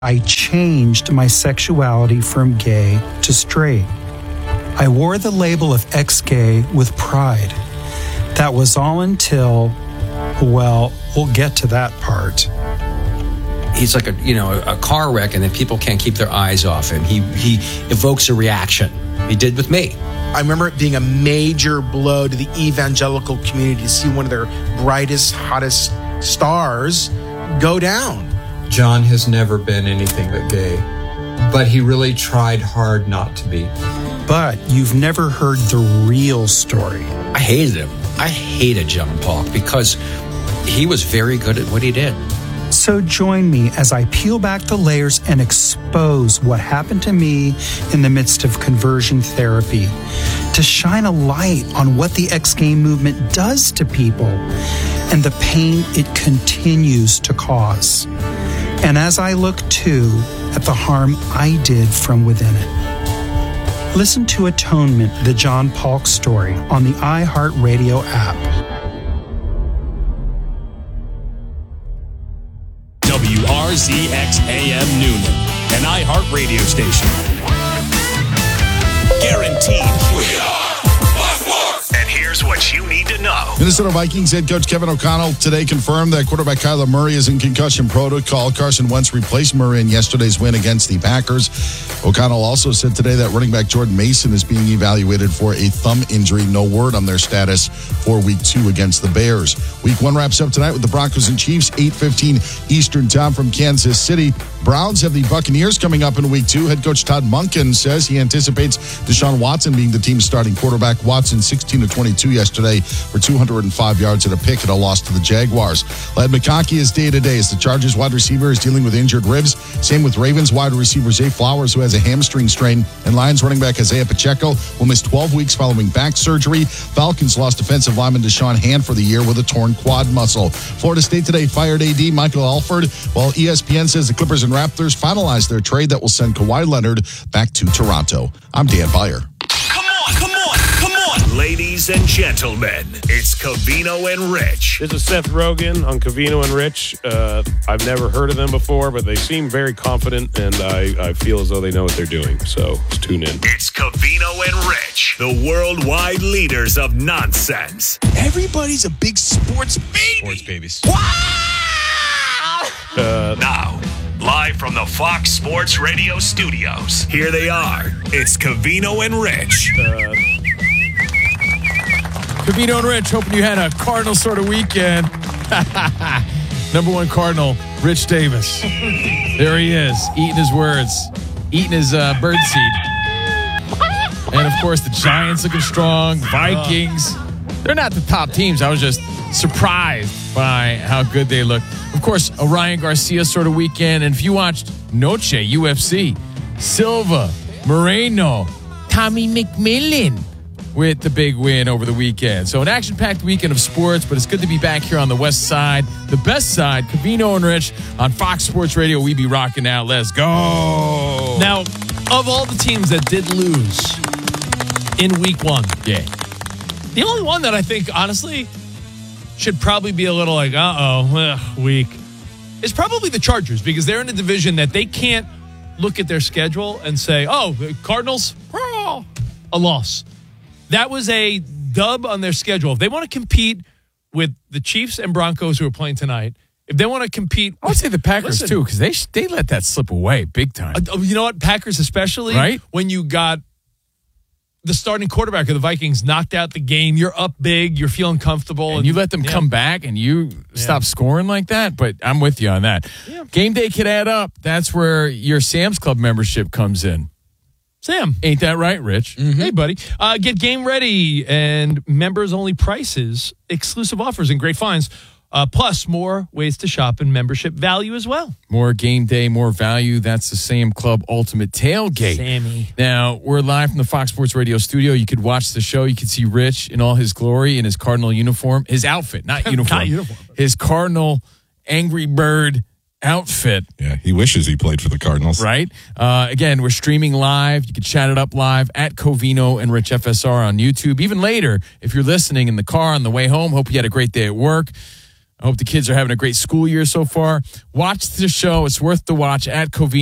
I changed my sexuality from gay to straight. I wore the label of ex-gay with pride. That was all until, well, we'll get to that part. He's like a car wreck, and then people can't keep their eyes off him. He evokes a reaction. He did with me. I remember it being a major blow to the evangelical community to see one of their brightest, hottest stars go down. John has never been anything but gay, but he really tried hard not to be. But you've never heard the real story. I hated him. I hated John Paul because he was very good at what he did. So join me as I peel back the layers and expose what happened to me in the midst of conversion therapy, to shine a light on what the ex-gay movement does to people and the pain it continues to cause. And as I look too at the harm I did from within it. Listen to Atonement, the John Paulk story on the iHeartRadio app. WRZX AM Noonan, an iHeart radio station. Guaranteed. We are Buffalo. And here's what you need to know. Minnesota Vikings head coach Kevin O'Connell today confirmed that quarterback Kyler Murray is in concussion protocol. Carson Wentz replaced Murray in yesterday's win against the Packers. O'Connell also said today that running back Jordan Mason is being evaluated for a thumb injury. No word on their status for Week 2 against the Bears. Week 1 wraps up tonight with the Broncos and Chiefs, 8:15 Eastern Time from Kansas City. Browns have the Buccaneers coming up in Week 2. Head coach Todd Monken says he anticipates Deshaun Watson being the team's starting quarterback. Watson 16 of 22 yesterday for 205 yards and a pick in a loss to the Jaguars. Ladd McConkey is day-to-day as the Chargers wide receiver is dealing with injured ribs. Same with Ravens wide receiver Zay Flowers, who has a hamstring strain, and Lions running back Isaiah Pacheco will miss 12 weeks following back surgery. Falcons lost defensive lineman Deshaun Hand for the year with a torn quad muscle. Florida State today fired AD Michael Alford, while ESPN says the Clippers and Raptors finalized their trade that will send Kawhi Leonard back to Toronto. I'm Dan Beyer. Come on, ladies and gentlemen. It's Covino and Rich. This is Seth Rogen on Covino and Rich. I've never heard of them before, but they seem very confident, and I feel as though they know what they're doing. So let's tune in. It's Covino and Rich, the worldwide leaders of nonsense. Everybody's a big sports baby. Sports babies. Wow! Now, live from the Fox Sports Radio studios, here they are. It's Covino and Rich. Covino and Rich, hoping you had a Cardinal sort of weekend. Number one Cardinal, Rich Davis. There he is, eating his words, eating his birdseed. And, of course, the Giants looking strong, Vikings. They're not the top teams. I was just surprised by how good they look. Of course, a Ryan Garcia sort of weekend. And if you watched Noche, UFC, Silva, Moreno, Tommy McMillan with the big win over the weekend. So an action-packed weekend of sports, but it's good to be back here on the west side, the best side, Covino and Rich on Fox Sports Radio. We be rocking out. Let's go. Now, of all the teams that did lose in Week 1, Yeah. the only one that I think, honestly, should probably be a little like, weak, is probably the Chargers, because they're in a division that they can't look at their schedule and say, the Cardinals, a loss. That was a dub on their schedule. If they want to compete with the Chiefs and Broncos who are playing tonight, if they want to compete... I would say the Packers, too, because they let that slip away big time. You know what? Packers especially, right? When you got the starting quarterback of the Vikings knocked out the game, you're up big, you're feeling comfortable. And you let them come back and you stop scoring like that, but I'm with you on that. Yeah. Game day could add up. That's where your Sam's Club membership comes in. Sam. Ain't that right, Rich? Mm-hmm. Hey, buddy. Get game ready and members-only prices, exclusive offers, and great finds. Plus, more ways to shop and membership value as well. More game day, more value. That's the Sam Club Ultimate Tailgate. Sammy. Now, we're live from the Fox Sports Radio studio. You could watch the show. You could see Rich in all his glory in his Cardinal uniform. His outfit, not uniform. Not uniform. His Cardinal Angry Bird outfit. Yeah, he wishes he played for the Cardinals. Right? Again, we're streaming live. You can chat it up live at Covino and Rich FSR on YouTube. Even later, if you're listening in the car on the way home, hope you had a great day at work. I hope the kids are having a great school year so far. Watch the show. It's worth the watch at Covino.